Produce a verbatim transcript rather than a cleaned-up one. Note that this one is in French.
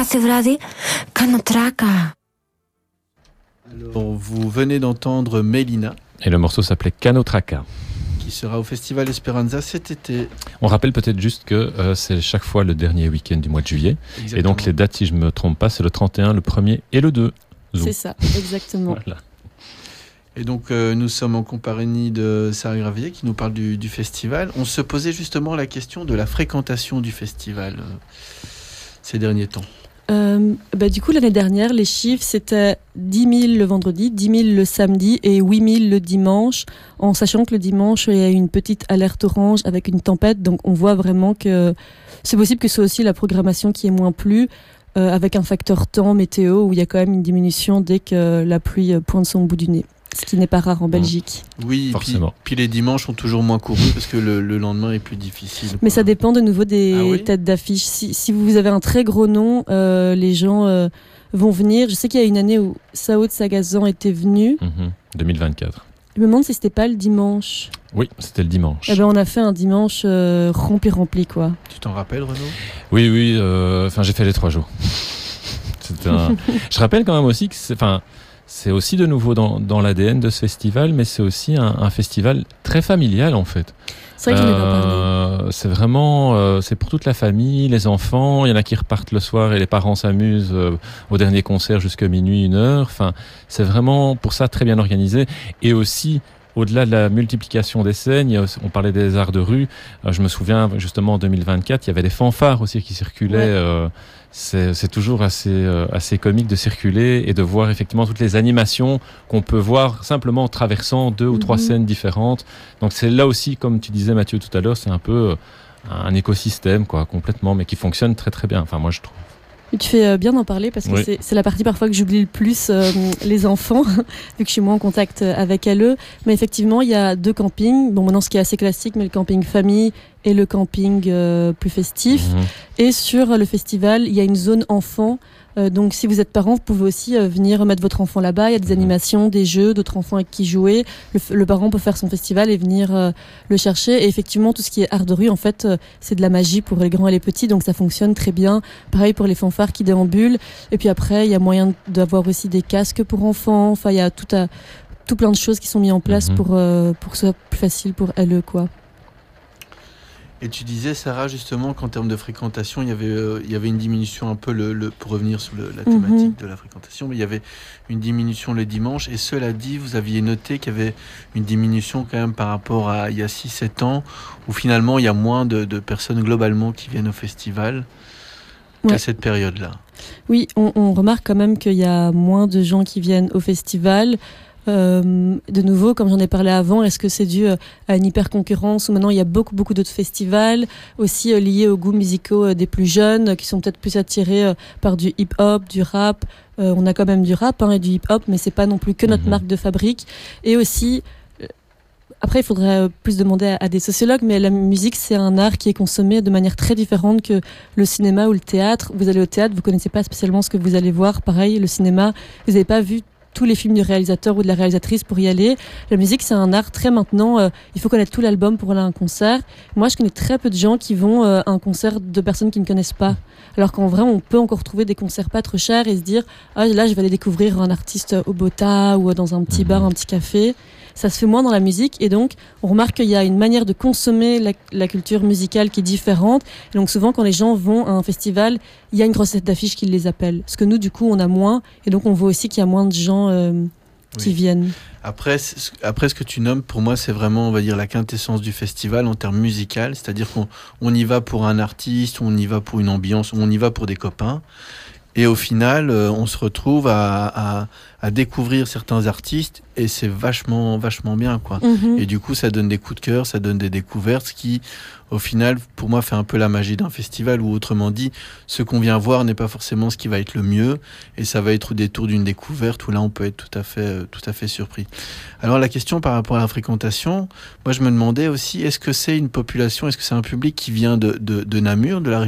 Traka se vradi, kano traka. Alors, vous venez d'entendre Mélina. Et le morceau s'appelait Canotraca. Qui sera au Festival Esperanza cet été. On rappelle peut-être juste que euh, c'est chaque fois le dernier week-end du mois de juillet. Exactement. Et donc les dates, si je ne me trompe pas, c'est le trente et un, le premier et le deux. Zoom. C'est ça, exactement. Voilà. Et donc euh, nous sommes en compagnie de Sarah Gravier qui nous parle du, du festival. On se posait justement la question de la fréquentation du festival euh, ces derniers temps. Euh, bah, du coup, l'année dernière, les chiffres, c'était dix mille le vendredi, dix mille le samedi et huit mille le dimanche, en sachant que le dimanche, il y a une petite alerte orange avec une tempête. Donc, on voit vraiment que c'est possible que ce soit aussi la programmation qui est moins plu, euh, avec un facteur temps, météo, où il y a quand même une diminution dès que la pluie pointe son bout du nez. Ce qui n'est pas rare en Belgique. Oui, forcément. Puis, puis les dimanches sont toujours moins courus parce que le, le lendemain est plus difficile. Mais ça dépend de nouveau des ah oui têtes d'affiche. Si, si vous avez un très gros nom, euh, les gens euh, vont venir. Je sais qu'il y a une année où Sao de Sagazan était venu. Mmh, deux mille vingt-quatre. Je me demande si c'était pas le dimanche. Oui, c'était le dimanche. Eh ben, on a fait un dimanche euh, rempli, rempli, quoi. Tu t'en rappelles, Renaud ? Oui, oui. Enfin, euh, j'ai fait les trois jours. C'était un... Je rappelle quand même aussi que c'est... Enfin, c'est aussi de nouveau dans, dans l'A D N de ce festival, mais c'est aussi un, un festival très familial en fait. C'est vrai que j'en ai pas euh, parlé. C'est vraiment, euh, c'est pour toute la famille, les enfants. Il y en a qui repartent le soir et les parents s'amusent euh, au dernier concert jusqu'à minuit, une heure. Enfin, c'est vraiment pour ça très bien organisé. Et aussi, au-delà de la multiplication des scènes, il y a aussi, on parlait des arts de rue. Euh, je me souviens justement en deux mille vingt-quatre, il y avait des fanfares aussi qui circulaient. Ouais. Euh, C'est, c'est toujours assez, euh, assez comique de circuler et de voir effectivement toutes les animations qu'on peut voir simplement en traversant deux ou trois mmh. scènes différentes. Donc c'est là aussi, comme tu disais Mathieu tout à l'heure, c'est un peu un écosystème quoi, complètement, mais qui fonctionne très très bien. Enfin moi je trouve. Tu fais bien d'en parler parce que oui. c'est, c'est la partie parfois que j'oublie le plus, euh, les enfants, vu que je suis moins en contact avec eux. Mais effectivement, il y a deux campings. Bon, maintenant, ce qui est assez classique, mais le camping famille et le camping euh, plus festif. Mmh. Et sur le festival, il y a une zone enfant. Euh, donc, si vous êtes parent, vous pouvez aussi euh, venir mettre votre enfant là-bas. Il y a des animations, des jeux, d'autres enfants avec qui jouer. Le, le parent peut faire son festival et venir euh, le chercher. Et effectivement, tout ce qui est art de rue, en fait, euh, c'est de la magie pour les grands et les petits. Donc, ça fonctionne très bien. Pareil pour les fanfares qui déambulent. Et puis après, il y a moyen d'avoir aussi des casques pour enfants. Enfin, il y a tout, à, tout plein de choses qui sont mises en place mmh. pour, euh, pour que ce soit plus facile pour elles, quoi. Et tu disais, Sarah, justement, qu'en termes de fréquentation, il y avait, euh, il y avait une diminution un peu, le, le, pour revenir sur le, la thématique mmh. de la fréquentation, mais il y avait une diminution le dimanche. Et cela dit, vous aviez noté qu'il y avait une diminution quand même par rapport à il y a six sept ans, où finalement, il y a moins de, de personnes globalement qui viennent au festival ouais. qu'à cette période-là. Oui, on, on remarque quand même qu'il y a moins de gens qui viennent au festival. Euh, de nouveau, comme j'en ai parlé avant, est-ce que c'est dû à une hyper-concurrence où maintenant il y a beaucoup, beaucoup d'autres festivals aussi euh, liés aux goûts musicaux euh, des plus jeunes euh, qui sont peut-être plus attirés euh, par du hip-hop, du rap. Euh, on a quand même du rap hein, et du hip-hop, mais c'est pas non plus que notre mmh. marque de fabrique. Et aussi, euh, après il faudrait euh, plus demander à, à des sociologues, mais la musique c'est un art qui est consommé de manière très différente que le cinéma ou le théâtre. Vous allez au théâtre, vous connaissez pas spécialement ce que vous allez voir. Pareil, le cinéma, vous n'avez pas vu tous les films du réalisateur ou de la réalisatrice pour y aller. La musique, c'est un art très maintenant. Euh, il faut connaître tout l'album pour aller à un concert. Moi, je connais très peu de gens qui vont euh, à un concert de personnes qui ne connaissent pas. Alors qu'en vrai, on peut encore trouver des concerts pas trop chers et se dire ah là, je vais aller découvrir un artiste au Bota ou dans un petit bar, un petit café. Ça se fait moins dans la musique et donc on remarque qu'il y a une manière de consommer la, la culture musicale qui est différente. Et donc souvent quand les gens vont à un festival, il y a une grosse tête d'affiche qui les appelle. Parce que nous du coup on a moins et donc on voit aussi qu'il y a moins de gens euh, qui oui. viennent. Après, après ce que tu nommes, pour moi c'est vraiment on va dire la quintessence du festival en termes musical, c'est-à-dire qu'on on y va pour un artiste, on y va pour une ambiance, on y va pour des copains. Et au final, euh, on se retrouve à, à, à découvrir certains artistes et c'est vachement, vachement bien, quoi. Mmh. Et du coup, ça donne des coups de cœur, ça donne des découvertes, ce qui, au final, pour moi, fait un peu la magie d'un festival où, autrement dit, ce qu'on vient voir n'est pas forcément ce qui va être le mieux et ça va être au détour d'une découverte où là, on peut être tout à fait, tout à fait surpris. Alors, la question par rapport à la fréquentation, moi, je me demandais aussi, est-ce que c'est une population, est-ce que c'est un public qui vient de, de, de Namur, de la région